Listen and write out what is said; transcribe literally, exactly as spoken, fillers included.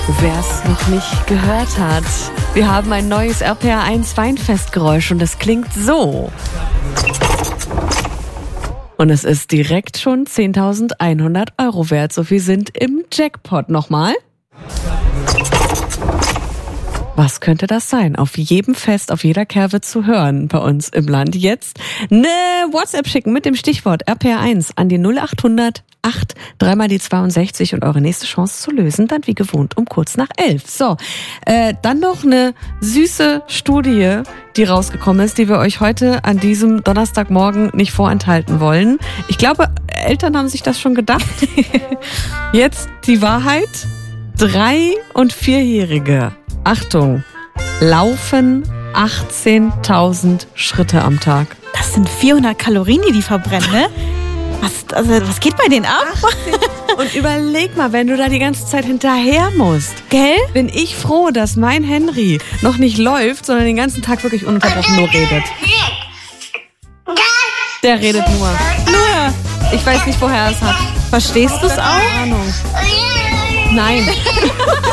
Wer es noch nicht gehört hat, wir haben ein neues R P R eins Weinfestgeräusch und es klingt so. Und es ist direkt schon zehntausendeinhundert Euro wert. So viel sind im Jackpot. Nochmal. Was könnte das sein? Auf jedem Fest, auf jeder Kerwe zu hören bei uns im Land. Jetzt eine WhatsApp schicken mit dem Stichwort R P R eins an die null achthundert acht, dreimal die zweiundsechzig und eure nächste Chance zu lösen, dann wie gewohnt um kurz nach elf. So, äh, dann noch eine süße Studie, die rausgekommen ist, die wir euch heute an diesem Donnerstagmorgen nicht vorenthalten wollen. Ich glaube, Eltern haben sich das schon gedacht. Jetzt die Wahrheit. Drei- und Vierjährige, Achtung, laufen achtzehntausend Schritte am Tag. Das sind vierhundert Kalorien, die die verbrennen, ne? Was, also, was geht bei denen ab? Und überleg mal, wenn du da die ganze Zeit hinterher musst. Gell? Bin ich froh, dass mein Henry noch nicht läuft, sondern den ganzen Tag wirklich ununterbrochen nur redet. Der redet nur. Nur. Ich weiß nicht, woher er es hat. Verstehst du es auch? Keine Ahnung. Nein.